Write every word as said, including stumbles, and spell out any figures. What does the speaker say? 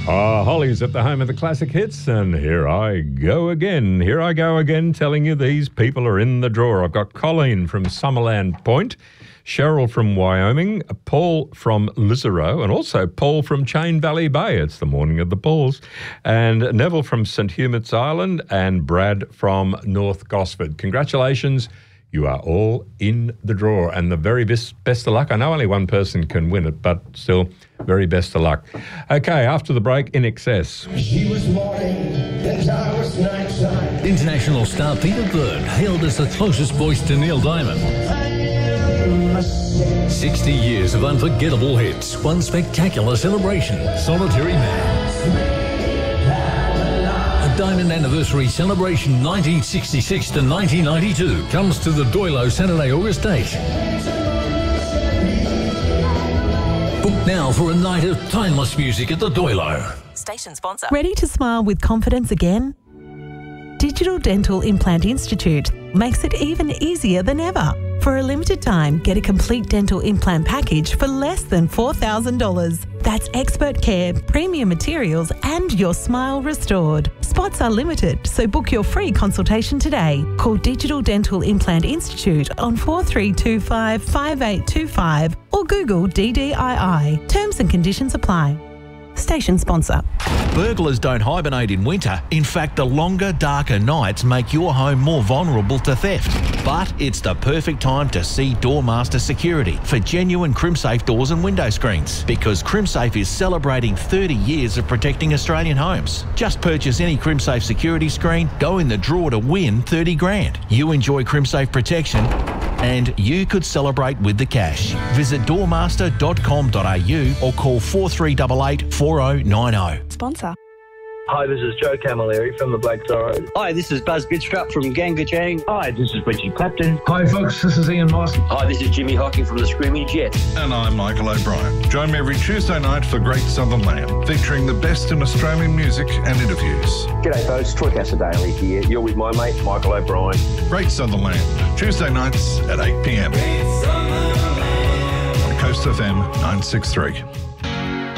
Ah, Holly's at the home of the classic hits, and here I go again. Here I go again telling you these people are in the draw. I've got Colleen from Summerland Point, Cheryl from Wyoming, Paul from Lisarow, and also Paul from Chain Valley Bay. It's the morning of the Pauls. And Neville from St Hubert's Island, and Brad from North Gosford. Congratulations. You are all in the draw, and the very best, best of luck. I know only one person can win it, but still, very best of luck. Okay, after the break, In Excess. She was morning, and I was nighttime. International star Peter Byrne hailed as the closest voice to Neil Diamond. sixty years of unforgettable hits, one spectacular celebration, Solitary Man. A Diamond Anniversary Celebration nineteen sixty-six to nineteen ninety-two comes to the Doilo Saturday, August eighth. Book now for a night of timeless music at the Doilo. Station sponsor. Ready to smile with confidence again? Digital Dental Implant Institute makes it even easier than ever. For a limited time, get a complete dental implant package for less than four thousand dollars. That's expert care, premium materials, and your smile restored. Spots are limited, so book your free consultation today. Call Digital Dental Implant Institute on four three two five, five eight two five or Google D D I I. Terms and conditions apply. Station sponsor. Burglars don't hibernate in winter. In fact, the longer, darker nights make your home more vulnerable to theft. But it's the perfect time to see Doormaster Security for genuine CrimSafe doors and window screens, because CrimSafe is celebrating thirty years of protecting Australian homes. Just purchase any CrimSafe security screen, go in the draw to win thirty grand. You enjoy CrimSafe protection, and you could celebrate with the cash. Visit doormaster dot com dot a u or call four three eight eight, four oh nine oh. Sponsor. Hi, this is Joe Camilleri from the Black Zorro. Hi, this is Buzz Bidstrup from Gangajang. Hi, this is Richie Clapton. Hi, folks, this is Ian Moss. Hi, this is Jimmy Hocking from the Screaming Jets. And I'm Michael O'Brien. Join me every Tuesday night for Great Southern Land, featuring the best in Australian music and interviews. G'day, folks. Troy Casadale here. You're with my mate, Michael O'Brien. Great Southern Land, Tuesday nights at eight p m on Coast F M nine six three.